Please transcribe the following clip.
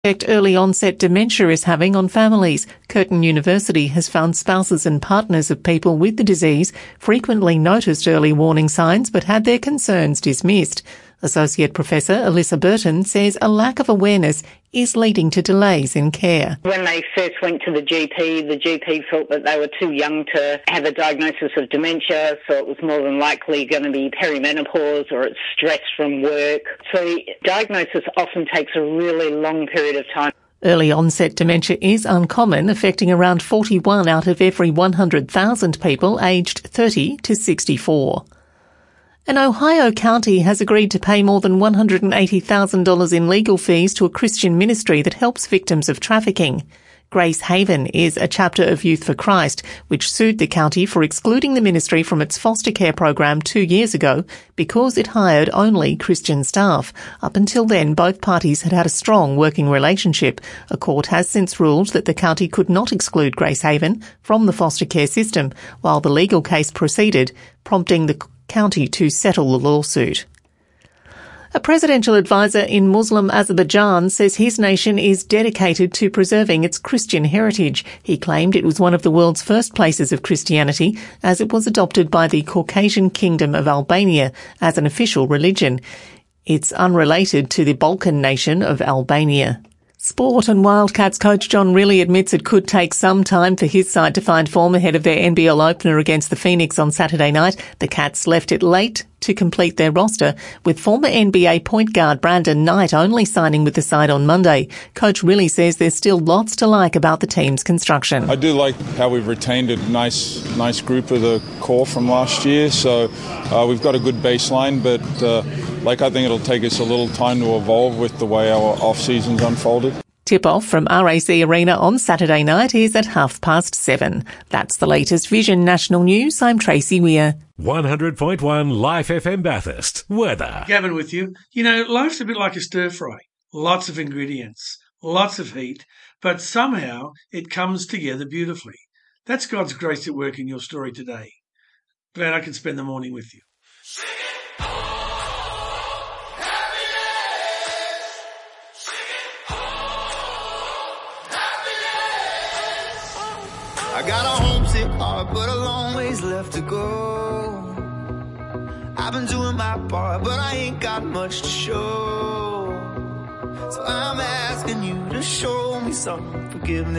effect early onset dementia is having on families. Curtin University has found spouses and partners of people with the disease frequently noticed early warning signs but had their concerns dismissed. Associate Professor Alyssa Burton says a lack of awareness is leading to delays in care. When they first went to the GP felt that they were too young to have a diagnosis of dementia, so it was more than likely going to be perimenopause or it's stress from work. So diagnosis often takes a really long period of time. Early onset dementia is uncommon, affecting around 41 out of every 100,000 people aged 30 to 64. An Ohio county has agreed to pay more than $180,000 in legal fees to a Christian ministry that helps victims of trafficking. Grace Haven is a chapter of Youth for Christ, which sued the county for excluding the ministry from its foster care program 2 years ago because it hired only Christian staff. Up until then, both parties had had a strong working relationship. A court has since ruled that the county could not exclude Grace Haven from the foster care system while the legal case proceeded, prompting the county to settle the lawsuit. A presidential advisor in Muslim Azerbaijan says his nation is dedicated to preserving its Christian heritage. He claimed it was one of the world's first places of Christianity as it was adopted by the Caucasian Kingdom of Albania as an official religion. It's unrelated to the Balkan nation of Albania. Sport and Wildcats coach John Rillie admits it could take some time for his side to find form ahead of their NBL opener against the Phoenix on Saturday night. The Cats left it late to complete their roster, with former NBA point guard Brandon Knight only signing with the side on Monday. Coach Rillie says there's still lots to like about the team's construction. I do like how we've retained a nice group of the core from last year, so we've got a good baseline, but I think it'll take us a little time to evolve with the way our off-season's unfolded. Tip-off from RAC Arena on Saturday night is at 7:30. That's the latest Vision National News. I'm Tracy Weir. 100.1 Life FM Bathurst. Weather. Gavin with you. You know, life's a bit like a stir-fry. Lots of ingredients, lots of heat, but somehow it comes together beautifully. That's God's grace at work in your story today. Glad I can spend the morning with you. I got a homesick heart, but a long ways left to go. I've been doing my part, but I ain't got much to show. So I'm asking you to show me some forgiveness.